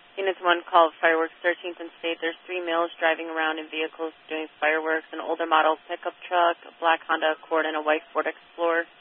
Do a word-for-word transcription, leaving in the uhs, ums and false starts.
Unit one call fireworks, thirteenth and State. There's three males driving around in vehicles doing fireworks, an older model pickup truck, a black Honda Accord, and a white Ford Explorer.